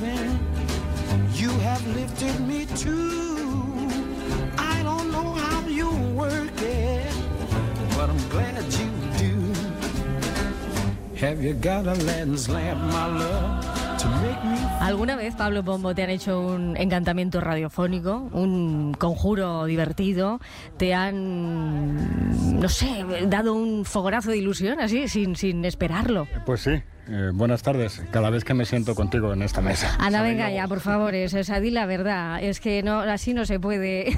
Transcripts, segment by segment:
heaven. You have lifted me too. I don't know how you work it, but I'm glad you do. Have you got a lens lamp, my love, to make me... ¿Alguna vez, Pablo Pombo, te han hecho un encantamiento radiofónico, un conjuro divertido? ¿Te han, no sé, dado un fogonazo de ilusión así, sin esperarlo? Pues sí. Buenas tardes, cada vez que me siento contigo en esta mesa. Ana, venga ya, por favor, di la verdad, es que no, así no se puede.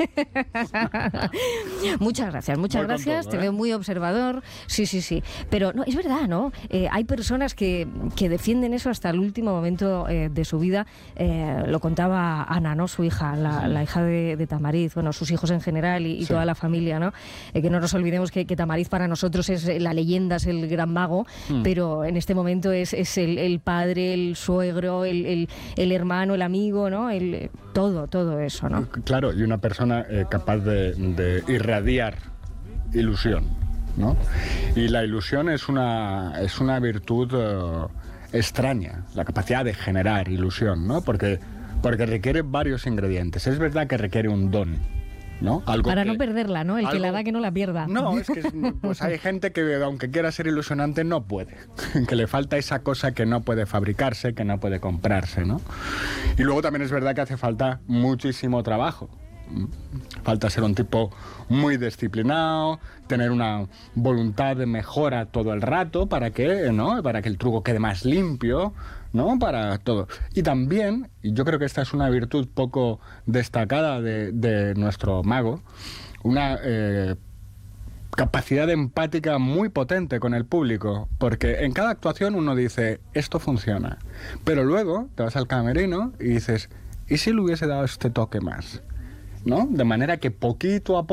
Muchas gracias, te veo muy observador, sí, pero no, es verdad, ¿no? Hay personas que defienden eso hasta el último momento de su vida, lo contaba Ana, ¿no? Su hija, la hija de Tamariz, bueno, sus hijos en general y toda la familia, ¿no? Que no nos olvidemos que Tamariz para nosotros es la leyenda, es el gran mago, pero en este momento es el padre, el suegro, el hermano, el amigo, ¿no? Todo eso, ¿no? Claro, y una persona capaz de irradiar ilusión, ¿no? Y la ilusión es una virtud extraña, la capacidad de generar ilusión, ¿no? Porque requiere varios ingredientes. Es verdad que requiere un don, ¿no? Para no perderla, ¿no? Que la da que no la pierda. No, es que pues hay gente que aunque quiera ser ilusionante no puede, que le falta esa cosa que no puede fabricarse, que no puede comprarse, ¿no? Y luego también es verdad que hace falta muchísimo trabajo. Falta ser un tipo muy disciplinado, tener una voluntad de mejora todo el rato para que el truco quede más limpio, ¿no? Para todo. Y también, y yo creo que esta es una virtud poco destacada de nuestro mago, una capacidad empática muy potente con el público, porque en cada actuación uno dice, esto funciona, pero luego te vas al camerino y dices, ¿y si le hubiese dado este toque más? ¿No? De manera que poquito a poco